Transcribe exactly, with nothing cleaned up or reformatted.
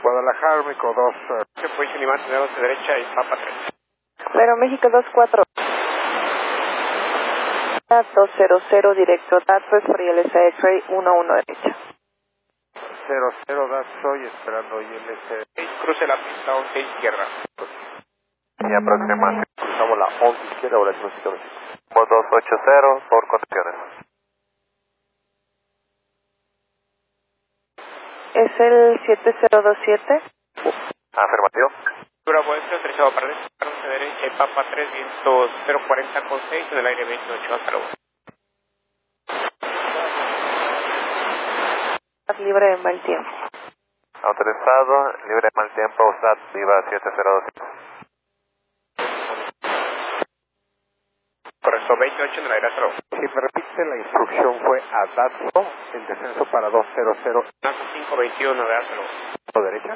Guadalajara, México dos. Se puede animar de once derecha y Papa tres. Pero México dos cuatro. dos cero cero directo, datos por I L S X-Ray uno uno derecha. cero cero, das soy esperando I L S. Cruce la pista once izquierda. Y aproximadamente cruzamos la once izquierda, ahora es dos ocho cero por condiciones. ¿Es el siete cero dos siete? Afirmativo. Bravo, este autorizado para despegar once derecha y Papa tres, viento cero cuarenta con seis en el aire veintiocho, hasta luego. Libre de mal tiempo. Autorizado, libre de mal tiempo, U S A T Viva siete cero dos. Correcto, veintiocho en el aire, hasta luego. Si me repite, la instrucción fue a D A T S O, el descenso para dos cero cero. cinco veintiuno de hasta luego. ¿Derecha?